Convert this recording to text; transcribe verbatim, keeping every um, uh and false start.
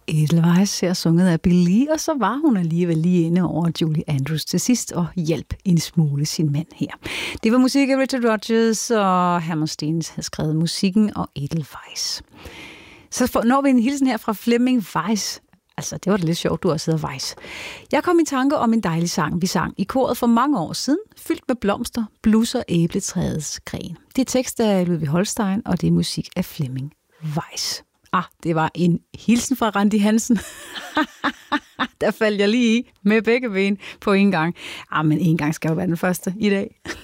Edelweiss her sunget af Billie, og så var hun alligevel lige inde over Julie Andrews til sidst og hjalp en smule sin mand her. Det var musik af Richard Rodgers, og Hammerstein havde skrevet musikken, og Edelweiss. Så når vi en hilsen her fra Flemming Weiss. Altså, det var da lidt sjovt, du også hedder Weiss. Jeg kom i tanke om en dejlig sang, vi sang i koret for mange år siden, fyldt med blomster, blusser æbletræets gren. Det er tekst af Ludvig Holstein, og det er musik af Flemming Weiss. Ah, det var en hilsen fra Randi Hansen. Der faldt jeg lige i med begge ben på en gang. Ah, men en gang skal jo være den første i dag.